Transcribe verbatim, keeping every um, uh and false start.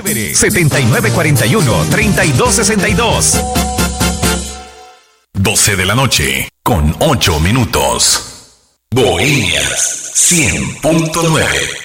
setenta y nueve cuarenta y uno, treinta y dos sesenta y dos. doce de la noche, con ocho minutos. Bohemias cien punto nueve.